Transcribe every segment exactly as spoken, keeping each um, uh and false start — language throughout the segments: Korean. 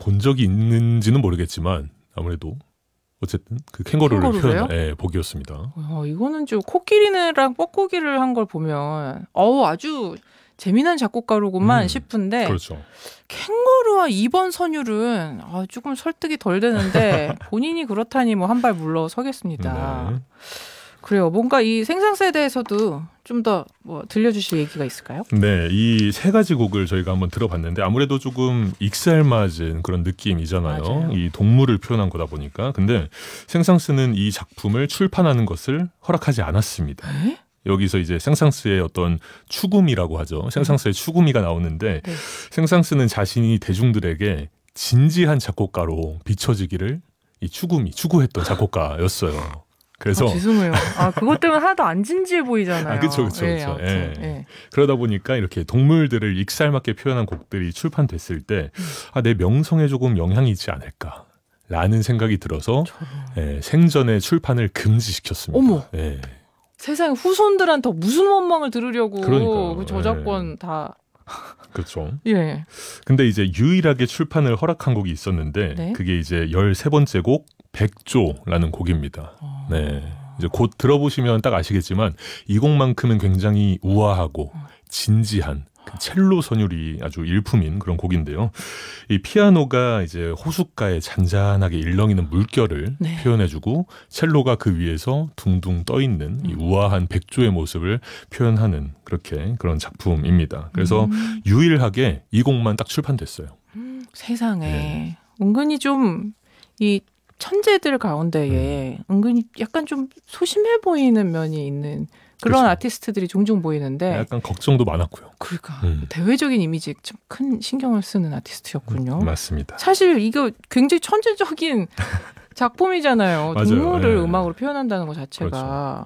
본 적이 있는지는 모르겠지만 아무래도 어쨌든 그 캥거루를 캥거루를요? 표현한 예, 복이었습니다. 어, 이거는 좀 코끼리랑 뻐꾸기를 한 걸 보면 어우 아주 재미난 작곡가로구만 음, 싶은데 그렇죠. 캥거루와 이 번 선율은 아, 조금 설득이 덜 되는데 본인이 그렇다니 뭐 한 발 물러서겠습니다. 네. 그래요. 뭔가 이 생상스에 대해서도 좀 더 뭐 들려주실 얘기가 있을까요? 네, 이 세 가지 곡을 저희가 한번 들어봤는데 아무래도 조금 익살맞은 그런 느낌이잖아요. 맞아요. 이 동물을 표현한 거다 보니까. 근데 생상스는 이 작품을 출판하는 것을 허락하지 않았습니다. 에? 여기서 이제 생상스의 어떤 추구미라고 하죠. 생상스의 추구미가 나오는데 네. 생상스는 자신이 대중들에게 진지한 작곡가로 비춰지기를 이 추구미, 추구했던 작곡가였어요. 그래서 아, 죄송해요. 아, 그것 때문에 하나도 안 진지해 보이잖아요. 아, 그쵸, 그쵸, 예, 그쵸. 아무튼, 예. 예. 그러다 보니까 이렇게 동물들을 익살맞게 표현한 곡들이 출판됐을 때 아, 내 명성에 조금 영향이 있지 않을까라는 생각이 들어서 예, 생전에 출판을 금지시켰습니다. 어머. 예. 세상에 후손들한테 무슨 원망을 들으려고 그러니까요. 그 저작권 예. 다. 그렇죠. 예. 근데 이제 유일하게 출판을 허락한 곡이 있었는데 네? 그게 이제 열세 번째 곡 백조라는 곡입니다. 어. 네. 이제 곧 들어보시면 딱 아시겠지만 이 곡만큼은 굉장히 우아하고 진지한 그 첼로 선율이 아주 일품인 그런 곡인데요. 이 피아노가 이제 호숫가에 잔잔하게 일렁이는 물결을 네. 표현해주고 첼로가 그 위에서 둥둥 떠 있는 이 우아한 백조의 모습을 표현하는 그렇게 그런 작품입니다. 그래서 음. 유일하게 이 곡만 딱 출판됐어요. 음, 세상에 네. 은근히 좀 이 천재들 가운데에 음. 은근히 약간 좀 소심해 보이는 면이 있는 그런 그렇죠. 아티스트들이 종종 보이는데 약간 걱정도 많았고요. 그러니까 음. 대외적인 이미지에 좀 큰 신경을 쓰는 아티스트였군요. 음, 맞습니다. 사실 이거 굉장히 천재적인 작품이잖아요. 맞아요. 동물을 네. 음악으로 표현한다는 것 자체가.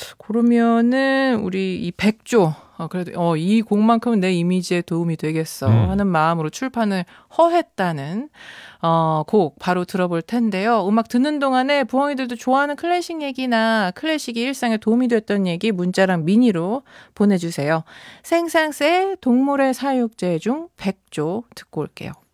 그러면은 우리 이 백조 어, 그래도 어, 이 곡만큼은 내 이미지에 도움이 되겠어 음. 하는 마음으로 출판을 허했다는 어, 곡 바로 들어볼 텐데요. 음악 듣는 동안에 부엉이들도 좋아하는 클래식 얘기나 클래식이 일상에 도움이 됐던 얘기 문자랑 미니로 보내주세요. 생상스의 동물의 사육제 중 백조 듣고 올게요.